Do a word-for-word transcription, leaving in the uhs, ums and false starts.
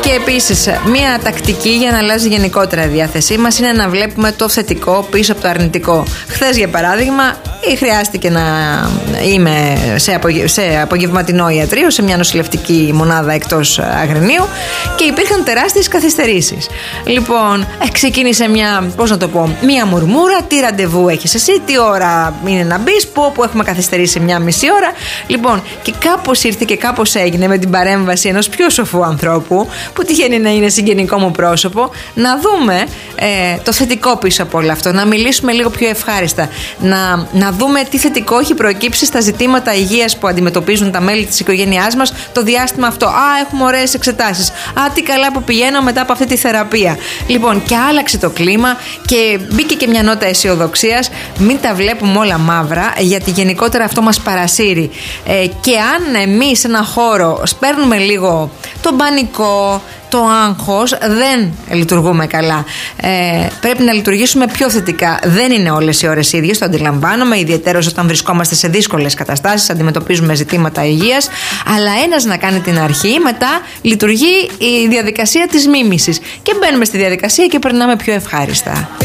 Και επίσης, μία τακτική για να αλλάζει γενικότερα η διάθεσή μας είναι να βλέπουμε το θετικό πίσω από το αρνητικό. Χθες, για παράδειγμα, χρειάστηκε να είμαι σε, απογε... σε απογευματινό ιατρείο, σε μια νοσηλευτική μονάδα εκτός Αγρινίου, και υπήρχαν τεράστιες καθυστερήσεις. Λοιπόν, ξεκίνησε μια, πώς να το πω, μια μουρμούρα. Τι ραντεβού έχεις εσύ, τι ώρα είναι να μπεις, που όπου έχουμε καθυστερήσει μια μισή ώρα. Λοιπόν, και κάπως ήρθε και κάπως έγινε με την παρέμβαση ενός πιο σοφού ανθρώπου, που τυχαίνει να είναι συγγενικό μου πρόσωπο, να δούμε ε, το θετικό πίσω από όλο αυτό, να μιλήσουμε λίγο πιο ευχάριστα, να, να δούμε τι θετικό έχει προκύψει στα ζητήματα υγείας που αντιμετωπίζουν τα μέλη της οικογένειάς μας το διάστημα αυτό. Α, έχουμε ωραίες εξετάσεις. Α, τι καλά που πηγαίνω μετά από αυτή τη θεραπεία. Λοιπόν, και άλλαξε το κλίμα και μπήκε και μια νότα αισιοδοξίας. Μην τα βλέπουμε όλα μαύρα, γιατί γενικότερα αυτό μας παρασύρει. Ε, και αν εμείς σε ένα χώρο σπέρνουμε λίγο τον πανικό, το άγχος, δεν λειτουργούμε καλά. Ε, πρέπει να λειτουργήσουμε πιο θετικά. Δεν είναι όλες οι ώρες ίδιες, το αντιλαμβάνομαι, ιδιαιτέρως όταν βρισκόμαστε σε δύσκολες καταστάσεις, αντιμετωπίζουμε ζητήματα υγείας. Αλλά ένας να κάνει την αρχή, μετά λειτουργεί η διαδικασία της μίμησης. Και μπαίνουμε στη διαδικασία και περνάμε πιο ευχάριστα.